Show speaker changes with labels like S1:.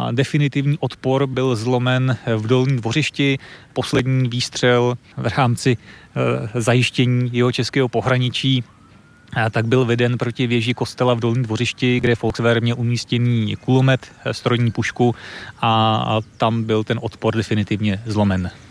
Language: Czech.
S1: a definitivní odpor byl zlomen v Dolním Dvořišti. Poslední výstřel v rámci zajištění jihočeského pohraničí tak byl veden proti věži kostela v Dolním Dvořišti, kde Volkswehr měl umístěný kulomet, strojní pušku a tam byl ten odpor definitivně zlomen.